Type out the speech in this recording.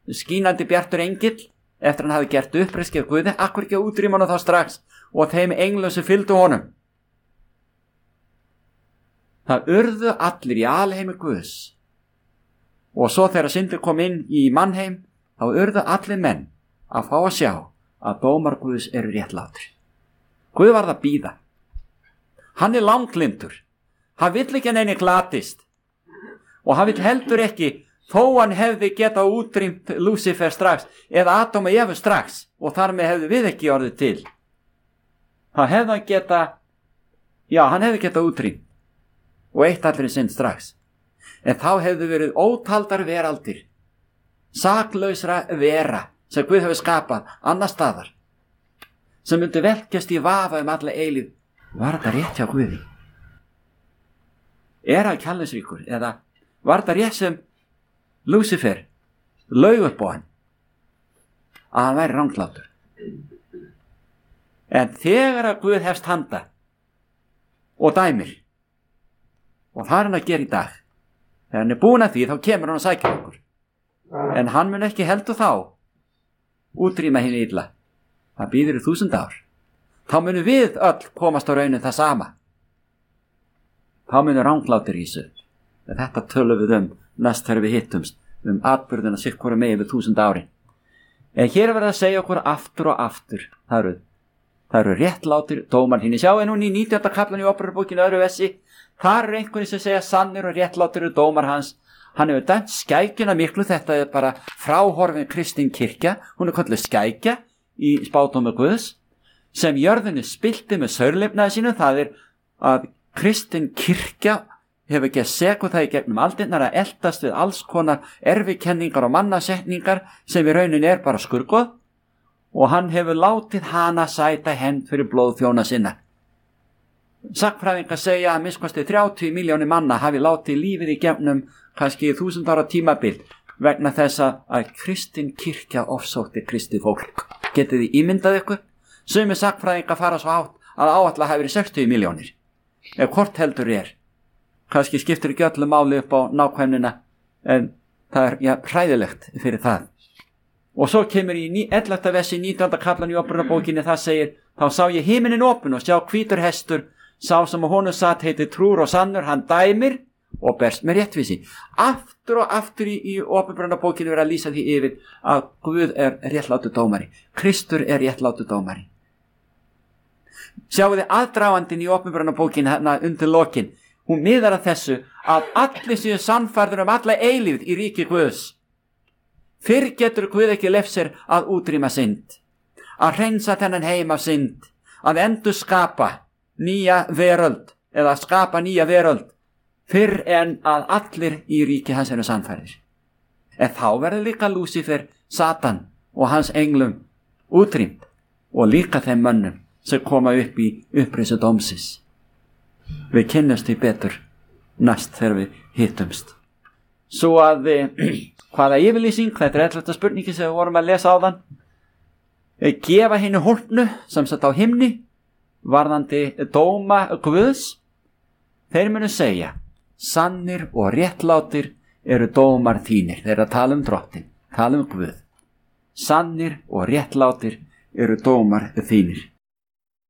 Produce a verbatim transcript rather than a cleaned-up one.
skínandi bjartur engill eftir hann hafi gert uppreist gegn Guði, akkur ekki að útrýma honum þá strax og þeim englum sem fylgdu honum. Það urðu allir í alheimi Guðs, og svo þegar syndir kom inn í mannheim, þá urðu allir menn að fá að sjá að dómar Guðs eru réttlátir. Guð varð að bíða. Hann er langlyndur. Hann vill ekki að neini glatist, og hann vill heldur ekki, þó hann hefði getað útrýmt Lúsífer strax eða Adam og Evu strax, og þar með hefði við ekki orðið til. Það hefði hann getað, já, hann hefði getað útrýmt og eitt allir synd strax. En þá hefði verið ótaldar veraldir, saklausra vera sem Guð hefur skapað annar staðar, sem myndi velkjast í vafa um alla eilíð. Var þetta rétt hjá Guði? Er hann kærleiksríkur, eða var þetta rétt sem Lúsífer laug upp á hann, að hann væri ranglátur? En þegar að Guð hefst handa og dæmir, og það er hann að gera í dag, þegar hann er búin að því, þá kemur hann að sækja okkur, en hann mun ekki heldur þá útrýma hinn illa. Það býður í þúsund ár. Þá munum við öll komast á raunin það sama. Þá munum ranglátir í þessu. Þetta tölum við um næst þegar við hittumst, um atburðina sitt hvora megin við þúsund árin. En hér er verið að segja okkur aftur og aftur, það eru, það eru réttlátir dómar hinn. Sjáu en hún í nítjánda kaflan í Óperubókinni öðru vessi, þar eru einhverjir sem segja sannir og réttlátir dómar hans. Hann hefur dæmt skækjuna miklu, þetta er bara fráhorfin kristin kirkja, hún er kölluð skækja í spádómi Guðs, sem jörðinu spilti með saurleifnaði sínu. Það er að kristin kirkja hefur ekki að segja það í gegnum aldirnar að eltast við alls konar erfikenningar og mannasetningar sem í raunin er bara skurgoð, og hann hefur látið hana sæta hend fyrir blóð þjóna sinna. Sagnfræðingar segja að minnst þrjátíu milljónir manna hafi látið lífið í gegnum kannski þúsund ára tímabil vegna þess að kristin kirkja ofsótti kristið fólk. Getið þið ímyndað ykkur? Sumir sagnfræðingar fara svo hátt að áætla hafi verið sextíu milljónir. Ef hvort heldur er, kannski skiptir ekki öllu máli upp á nákvæmnina, en það er ja, hræðilegt fyrir það. Og svo kemur í ellefta vessi nítjánda kaflan í Óperubókinni, það segir: þá sá ég himinin opinn og sjá hvítur hestur, sá sem á honum satt heitir trúr og sannur, hann dæmir og berst með réttvísi. Aftur og aftur í, í Óperubókinni verið að lýsa því yfir að Guð er réttlátur dómari, Kristur er réttlátur dómari. Sjáu þið aðdragandinn í Óperubókinni hérna undir lokin, hún miðar að þessu að allir séu sannfærðir um alla eilífð í ríki Guðs. Fyrr getur Guð ekki leyft sér að útrýma synd, að hreinsa þennan heim af synd, að endur skapa nýja veröld eða skapa nýja veröld fyrr en að allir í ríki hans eru sannfærðir. En þá verður líka Lúsífer, Satan og hans englum útrýmt, og líka þeim mönnum sem koma upp í upprisu dómsins. Við kynnumst því betur næst þegar við hittumst. Svo að hvaða yfirlýsing, þetta er ellefta spurningi sem við vorum að lesa áðan, gefa henni hólpnu sem satt á himni varðandi dóma Guðs. Þeir munu segja: sannir og réttlátir eru dómar þínir. Þeir eru að tala um drottin, tala um Guð. Sannir og réttlátir eru dómar þínir.